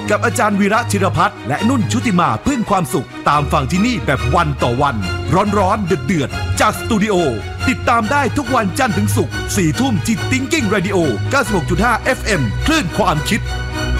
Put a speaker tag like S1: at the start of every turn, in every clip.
S1: กับอาจารย์วีระธิรพัฒน์และนุ่นชุติมาพึ่งความสุขตามฟังที่นี่แบบวันต่อวันร้อนๆเดือดๆจากสตูดิโอติดตามได้ทุกวันจันทร์ถึงศุกร์ 4 ทุ่มที่ Thinking Radio 96.5 FM คลื่นความคิด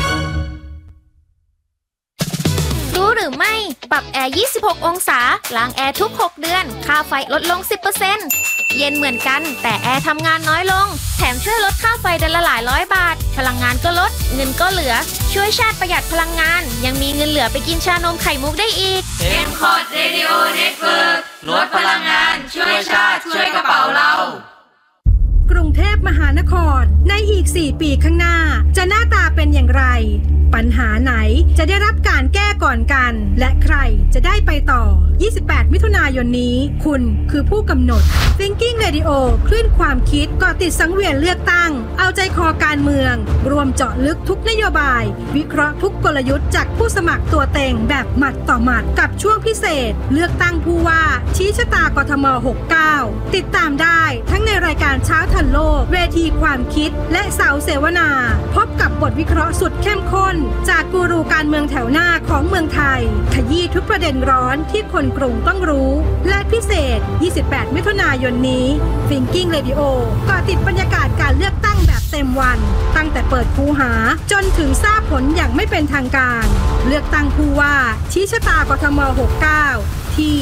S2: รู้หรือไม่ปรับแอร์26องศาล้างแอร์ทุก6เดือนค่าไฟลดลง 10% เย็นเหมือนกันแต่แอร์ทำงานน้อยลงแถมช่วยลดค่าไฟเดือนละหลายร้อยบาทพลังงานก็ลดเงินก็เหลือช่วยชาติประหยัดพลังงานยังมีเงินเหลือไปกินชานมไข่มุกได้อีก
S3: M-Cod Radio Network ลดพลังงานช่วยชาติช่วยกระเป๋าเรา
S4: กรุงเทพมหานครในอีก4ปีข้างหน้าจะหน้าตาเป็นอย่างไรปัญหาไหนจะได้รับการแก้ก่อนกันและใครจะได้ไปต่อ28มิถุนายนนี้คุณคือผู้กำหนด Thinking Radio คลื่นความคิดก่อติดสังเวียนเลือกตั้งเอาใจคอการเมืองรวมเจาะลึกทุกนโยบายวิเคราะห์ทุกกลยุทธ์จากผู้สมัครตัวเต็งแบบหมัดต่อหมัดกับช่วงพิเศษเลือกตั้งผู้ว่าชี้ชะตากทม69ติดตามได้ทั้งในรายการเช้าทันโลกเวทีความคิดและเสาเสวนาพบกับบทวิเคราะห์สุดเข้มข้นจากกูรูการเมืองแถวหน้าของเมืองไทยขยี้ทุกประเด็นร้อนที่คนกรุงต้องรู้และพิเศษ28มิถุนายนนี้ Thinking Radio ก่อติดบรรยากาศการเลือกตั้งแบบเต็มวันตั้งแต่เปิดคูหาจนถึงทราบผลอย่างไม่เป็นทางการเลือกตั้งผู้ว่าชี้ชะตากทม69ที่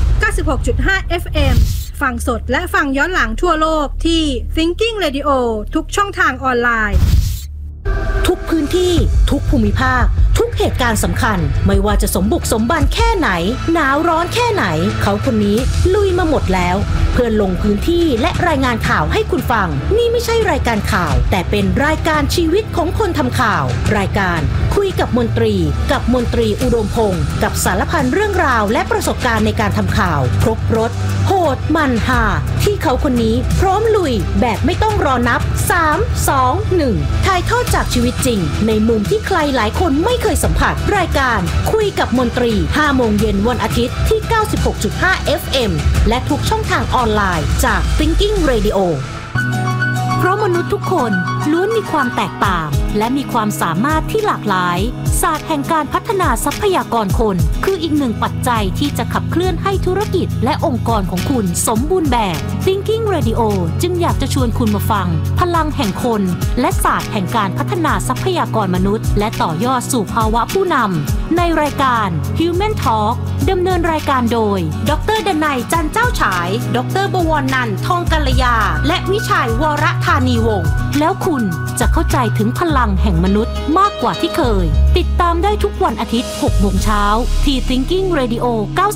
S4: 96.5 FM ฟังสดและฟังย้อนหลังทั่วโลกที่ Thinking Radio ทุกช่องทางออนไลน์
S5: ทุกพื้นที่ทุกภูมิภาคทุกเหตุการณ์สำคัญไม่ว่าจะสมบุกสมบันแค่ไหนหนาวร้อนแค่ไหนเขาคนนี้ลุยมาหมดแล้วเพื่อลงพื้นที่และรายงานข่าวให้คุณฟังนี่ไม่ใช่รายการข่าวแต่เป็นรายการชีวิตของคนทำข่าวรายการคุยกับมนตรีกับมนตรีอุดมพงศ์กับสารพันเรื่องราวและประสบการณ์ในการทำข่าวครบรสโหดมันหาที่เขาคนนี้พร้อมลุยแบบไม่ต้องรอนับ3 2 1ถ่ายทอดจากชีวิตจริงในมุมที่ใครหลายคนไม่เคยสัมผัสรายการคุยกับมนตรี 5 โมงเย็นวันอาทิตย์ที่ 96.5 FM และทุกช่องทางออนไลน์จาก Thinking Radio เพราะมนุษย์ทุกคนล้วนมีความแตกต่างและมีความสามารถที่หลากหลายศาสตร์แห่งการพัฒนาทรัพยากรคนคืออีกหนึ่งปัจจัยที่จะขับเคลื่อนให้ธุรกิจและองค์กรของคุณสมบูรณ์แบบ Thinking Radio จึงอยากจะชวนคุณมาฟังพลังแห่งคนและศาสตร์แห่งการพัฒนาทรัพยากรมนุษย์และต่อยอดสู่ภาวะผู้นำในรายการ Human Talk ดำเนินรายการโดยดร.ดนัย จันเจ้าฉายดร.บวรนันท์ทองกัลยาและวิชัยวรธานีวงศ์แล้วคุณจะเข้าใจถึงพลังแห่งมนุษย์มากกว่าที่เคยติดตามได้ทุกวันอาทิตย์ 6 โมงเช้าที่ Thinking Radio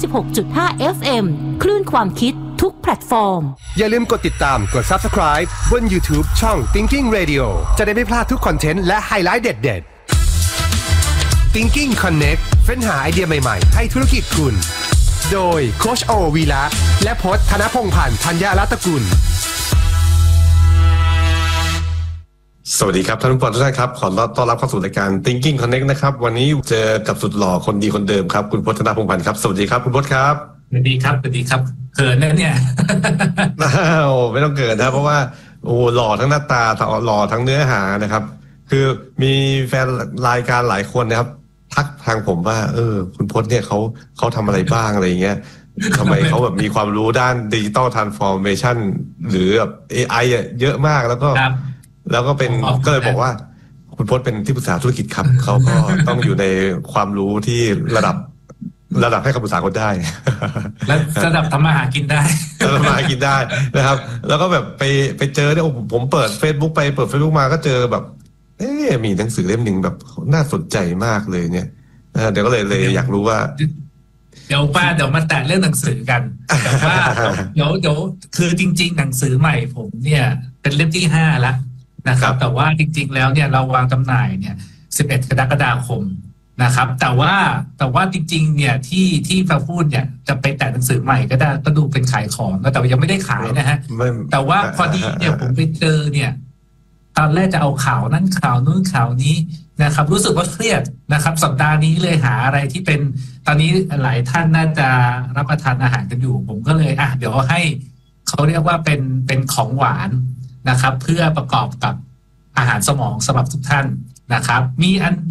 S5: 96.5 FM คลื่นความคิดทุกแพลตฟอร์ม
S6: อย่าลืมกดติดตามกด Subscribe บน YouTube ช่อง Thinking Radio จะได้ไม่พลาดทุกคอนเทนต์และไฮไลท์เด็ดๆ Thinking Connect เฟ้นหาไอเดียใหม่ๆให้ธุรกิจคุณโดยโค้ชโอวีระและพจน์ธนพงษ์พันธ์ธัญรัตน์กุล
S7: สวัสดีครับท่านผู้ฟังทุกท่านครับขอต้อนรับเข้าสู่รายการ Thinking Connect นะครับวันนี้เจอกับสุดหล่อคนดีคนเดิมครับคุณพจน์ธนพงษ์พันธ์ครับสวัสดีครับคุณพจน์ครับ
S8: สวัสดีครับสวัสดีครับเขินนะเนี่ย
S7: ไม่ต้องเกินนะเพราะว่าโอ้หล่อทั้งหน้าตาหล่อทั้งเนื้อหานะครับคือมีแฟนรายการหลายคนนะครับทักทางผมว่าคุณพจน์เนี่ยเขาทำอะไรบ้างอะไรอย่างเงี้ยทำไมเขาแบบมีความรู้ด้านดิจิตอลทรานส์ฟอร์เมชันหรือแบบ AI เยอะมากแล้วก็เป็นก็เลยบอกว่าคุณพจน์เป็นที่ปรึกษาธุรกิจครับเขาก็ต้องอยู่ในความรู้ที่ระดับให้คำปรึกษาคนได้
S8: และระดับทำมาหากินได้
S7: นะครับแล้วก็แบบไปเจอเนี่ยผมเปิด Facebook เปิด Facebook มาก็เจอแบบมีหนังสือเล่มหนึ่งแบบน่าสนใจมากเลยเนี่ยเดี๋ยวก็เลยอยากรู้ว่า
S8: เดี๋ยวมาแตะเรื่องหนังสือกันแต่ว่าเดี๋ยวคือจริงๆหนังสือใหม่ผมเนี่ยเป็นเล่มที่5แล้วนะครับแต่ว่าจริงๆแล้วเนี่ยเราวางจำหน่ายเนี่ย11 กรกฎาคมนะครับแต่ว่าจริงๆเนี่ยที่เราพูดเนี่ยจะไปแตะหนังสือใหม่ก็ดูเป็นขายของแต่ว่ายังไม่ได้ขายนะฮะแต่ว่าพอดีเนี่ยผมไปเจอเนี่ยตอนแรกจะเอาข่าวนั้นข่าวนู้นข่าวนี้นะครับรู้สึกว่าเครียดนะครับสัปดาห์นี้เลยหาอะไรที่เป็นตอนนี้หลายท่านน่าจะรับประทานอาหารกันอยู่ผมก็เลยเดี๋ยวให้เขาเรียกว่าเป็นของหวานนะครับเพื่อประกอบกับอาหารสมองสำหรับทุกท่านนะครับมีอัน